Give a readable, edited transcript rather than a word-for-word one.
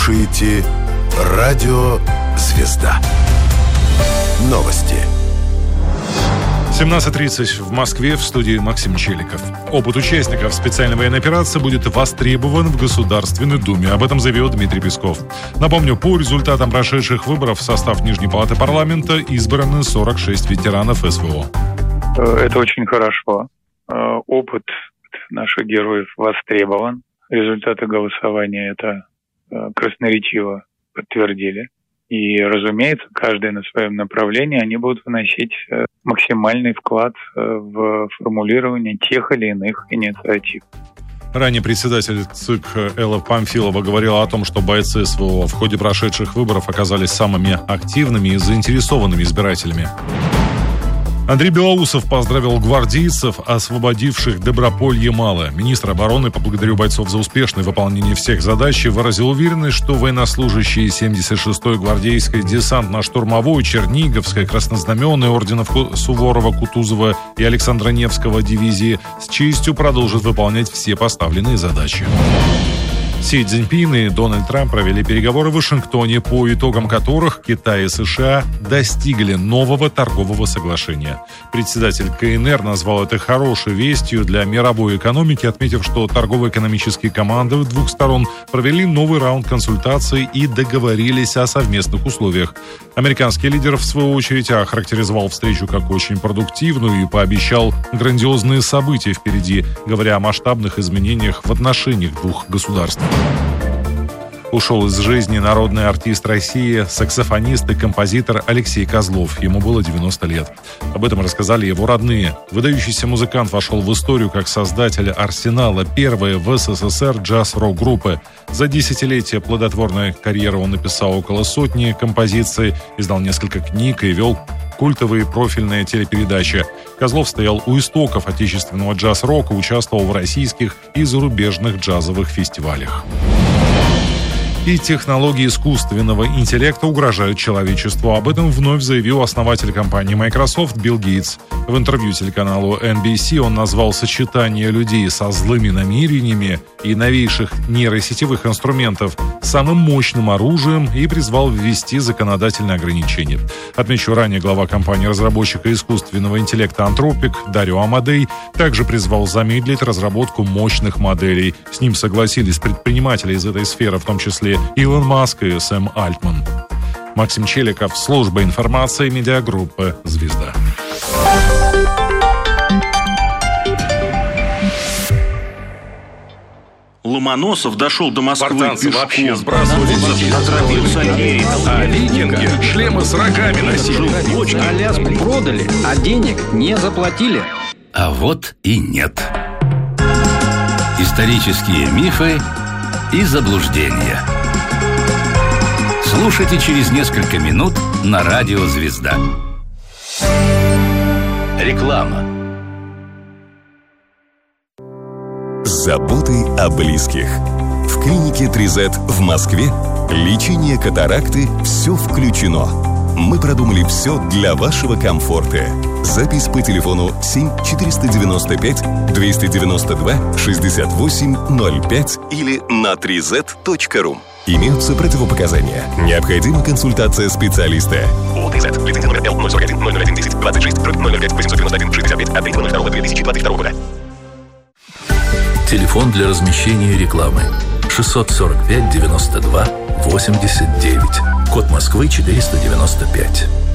слушаете Радио Звезда. Новости. 17:30 в Москве, в студии Максим Челиков. Опыт участников специальной военной операции будет востребован в Государственной Думе. Об этом заявил Дмитрий Песков. Напомню, по результатам прошедших выборов в состав Нижней палаты парламента избраны 46 ветеранов СВО. Это очень хорошо. Опыт наших героев востребован. Результаты голосования это красноречиво подтвердили. И, разумеется, каждый на своем направлении они будут вносить максимальный вклад в формулирование тех или иных инициатив. Ранее председатель ЦИК Элла Памфилова говорила о том, что бойцы СВО в ходе прошедших выборов оказались самыми активными и заинтересованными избирателями. Андрей Белоусов поздравил гвардейцев, освободивших Доброполье Малое. Министр обороны поблагодарил бойцов за успешное выполнение всех задач и выразил уверенность, что военнослужащие 76-й гвардейской десантно-штурмовой, Черниговской, Краснознаменной орденов Суворова, Кутузова и Александра Невского дивизии с честью продолжат выполнять все поставленные задачи. Си Цзиньпин и Дональд Трамп провели переговоры в Вашингтоне, по итогам которых Китай и США достигли нового торгового соглашения. Председатель КНР назвал это хорошей вестью для мировой экономики, отметив, что торгово-экономические команды двух сторон провели новый раунд консультаций и договорились о совместных условиях. Американский лидер, в свою очередь, охарактеризовал встречу как очень продуктивную и пообещал грандиозные события впереди, говоря о масштабных изменениях в отношениях двух государств. Ушел из жизни народный артист России, саксофонист и композитор Алексей Козлов. Ему было 90 лет. Об этом рассказали его родные. Выдающийся музыкант вошел в историю как создатель «Арсенала», первой в СССР джаз-рок-группы. За десятилетие плодотворной карьеры он написал около сотни композиций, издал несколько книг и вел культовые профильные телепередачи. Козлов стоял у истоков отечественного джаз-рока, участвовал в российских и зарубежных джазовых фестивалях. И технологии искусственного интеллекта угрожают человечеству. Об этом вновь заявил основатель компании Microsoft Билл Гейтс. В интервью телеканалу NBC он назвал сочетание людей со злыми намерениями и новейших нейросетевых инструментов самым мощным оружием и призвал ввести законодательные ограничения. Отмечу, ранее глава компании-разработчика искусственного интеллекта Anthropic Дарио Амадей также призвал замедлить разработку мощных моделей. С ним согласились предприниматели из этой сферы, в том числе Илон Маск и Сэм Альтман. Максим Челиков, служба информации медиагруппы «Звезда». Ломоносов дошел до Москвы спартанцы пешком. вообще сбрасывали а викинги шлемы с рогами носили. Аляску продали, а денег не заплатили. А вот и нет. Исторические мифы и заблуждения. Слушайте через несколько минут на Радио Звезда. Реклама. Заботы о близких. В клинике 3Z в Москве лечение катаракты «Все включено». Мы продумали все для вашего комфорта. Запись по телефону 7 495 292 68 05 или на 3z.ru. Имеются противопоказания. Необходима консультация специалиста. ОТЗ. Лицензия номер L041 001 10 26 005 891 65 от 3.02.2022 года. Телефон для размещения рекламы 645 92 89. Код Москвы 495.